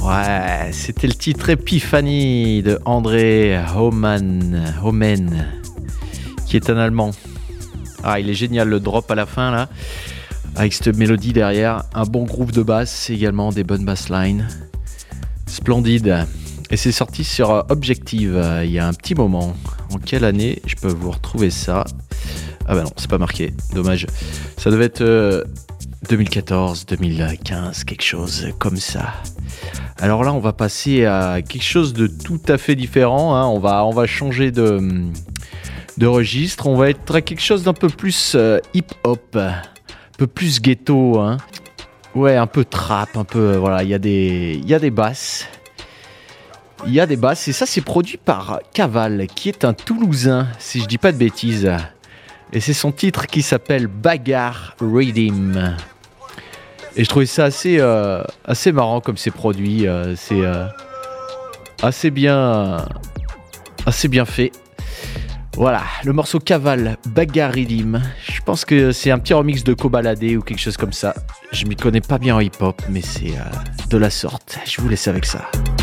Ouais, c'était le titre Epiphany de André Homen, qui est un Allemand. Ah, il est génial le drop à la fin là, avec cette mélodie derrière, un bon groove de basse également, des bonnes basslines. Splendide. Et c'est sorti sur Objective il y a un petit moment. En quelle année je peux vous retrouver ça? Ah bah non, c'est pas marqué, dommage. Ça devait être 2014, 2015, quelque chose comme ça. Alors là, on va passer à quelque chose de tout à fait différent, hein. On va changer de registre. On va être à quelque chose d'un peu plus hip-hop, un peu plus ghetto, hein. Ouais, un peu trap, un peu... voilà, il y a des basses. Il y a des basses, et ça, c'est produit par Caval, qui est un Toulousain, si je dis pas de bêtises. Et c'est son titre qui s'appelle Bagarre Rhythm. Et je trouvais ça assez marrant comme c'est produit. C'est assez bien fait. Voilà, le morceau Caval, Bagarre Rhythm. Je pense que c'est un petit remix de Kobalade ou quelque chose comme ça. Je m'y connais pas bien en hip-hop, mais c'est de la sorte. Je vous laisse avec ça.